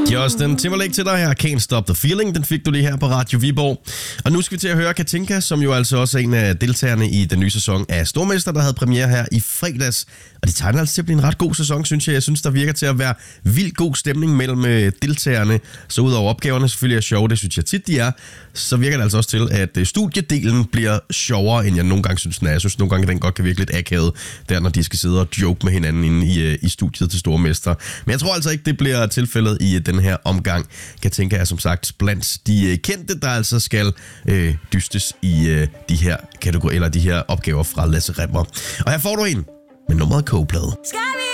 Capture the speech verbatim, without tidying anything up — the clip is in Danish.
Justin Timberlake til dig her. Can't Stop the Feeling. Den fik du lige her på Radio Viborg. Og nu skal vi til at høre Katinka, som jo altså også er en af deltagerne i den nye sæson af Stormester, der havde premiere her i fredags. Og det tegner altså til at blive en ret god sæson, synes jeg. Jeg synes, der virker til at være vildt god stemning mellem deltagerne. Så udover opgaverne selvfølgelig er sjove, det synes jeg tit, de er, så virker det altså også til, at studiedelen bliver sjovere, end jeg nogle gange synes, den er. Jeg synes nogle gange, at den godt kan virke lidt akavet, der når de skal sidde og joke med hinanden inde i, i studiet til Stormester. Men jeg tror altså ikke, det bliver tilfældet i den her omgang. Katinka er som sagt blandt de kendte, der altså skal øh, dystes i øh, de her kategorier, eller de her opgaver fra Lasse Rimmer. Og her får du en med nummeret Kogeplade.